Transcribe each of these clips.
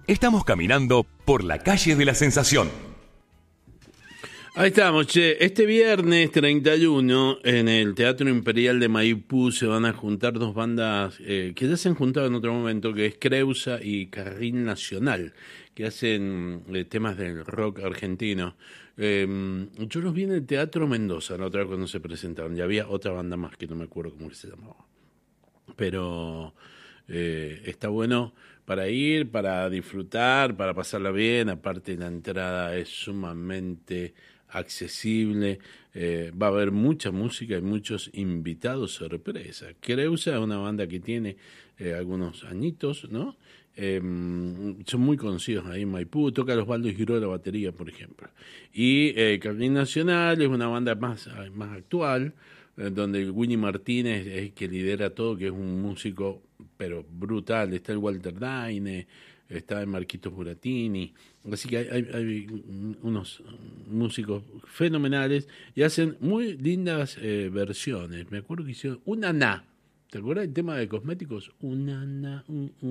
Estamos caminando por la calle de la Sensación. Ahí estamos, che. Este viernes 31 en el Teatro Imperial de Maipú se van a juntar dos bandas que ya se han juntado en otro momento, que es Creusa y Carril Nacional, que hacen temas del rock argentino. Yo los vi en el Teatro Mendoza la otra vez cuando se presentaron, y había otra banda más que no me acuerdo cómo se llamaba. Pero está bueno para ir, para disfrutar, para pasarla bien. Aparte la entrada es sumamente accesible, va a haber mucha música y muchos invitados sorpresa. Creusa es una banda que tiene algunos añitos, ¿no? Son muy conocidos ahí en Maipú, toca los Osvaldo Giró la batería, por ejemplo. Y Carlín Nacional es una banda más actual, donde el Winnie Martínez es el que lidera todo, que es un músico pero brutal. Está el Walter Daine, está el Marquitos Buratini, así que hay unos músicos fenomenales y hacen muy lindas versiones. Me acuerdo que hicieron Una, ¿te acuerdas del tema de cosméticos? Una,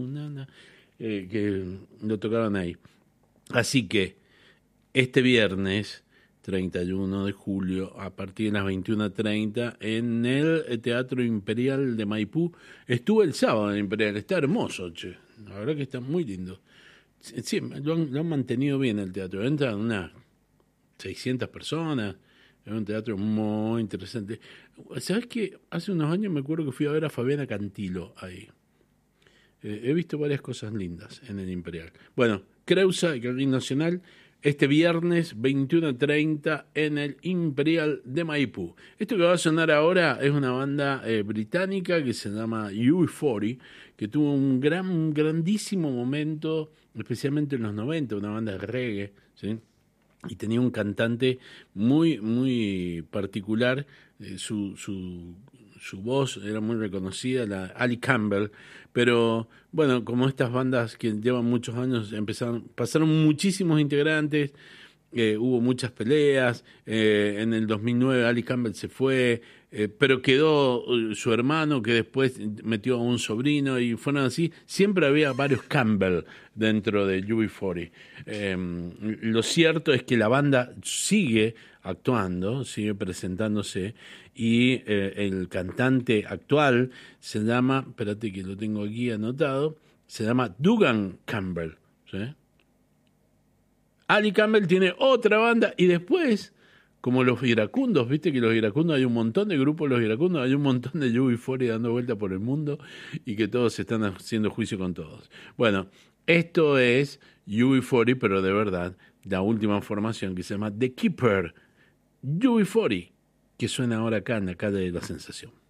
que lo tocaron ahí. Así que este viernes 31 de julio, a partir de las 21:30, en el Teatro Imperial de Maipú. Estuve el sábado en el Imperial, está hermoso, che. La verdad que está muy lindo. Sí, lo han mantenido bien el teatro. Entran unas 600 personas. Es un teatro muy interesante. ¿Sabes qué? Hace unos años me acuerdo que fui a ver a Fabiana Cantilo ahí. He visto varias cosas lindas en el Imperial. Bueno, Creusa y Carril Nacional, este viernes 21:30 en el Imperial de Maipú. Esto que va a sonar ahora es una banda británica que se llama UB40, que tuvo un grandísimo momento, especialmente en los 90, una banda de reggae, ¿sí? Y tenía un cantante muy, muy particular, su voz era muy reconocida, la Ali Campbell, pero bueno, como estas bandas que llevan muchos años pasaron muchísimos integrantes, hubo muchas peleas, en el 2009 Ali Campbell se fue, pero quedó su hermano que después metió a un sobrino y fueron así, siempre había varios Campbell dentro de UB40. Lo cierto es que la banda sigue actuando, sigue presentándose y el cantante actual se llama, espérate que lo tengo aquí anotado, se llama Dugan Campbell, ¿sí? Ali Campbell tiene otra banda y después, como los iracundos, viste que los iracundos, hay un montón de grupos de los iracundos, hay un montón de UB40 dando vuelta por el mundo y que todos están haciendo juicio con todos. Bueno, esto es UB40, pero de verdad, la última formación que se llama The Keeper, UB40, que suena ahora acá en la calle de la Sensación.